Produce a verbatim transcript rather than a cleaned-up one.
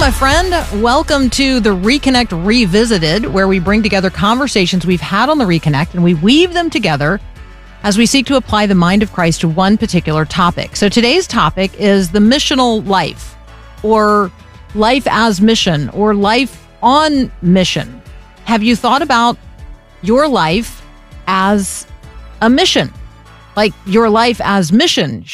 my friend. Welcome to the Reconnect Revisited, where we bring together conversations we've had on the Reconnect and we weave them together as we seek to apply the mind of Christ to one particular topic. So today's topic is the missional life, or life as mission, or life on mission. Have you thought about your life as a mission? Like your life as mission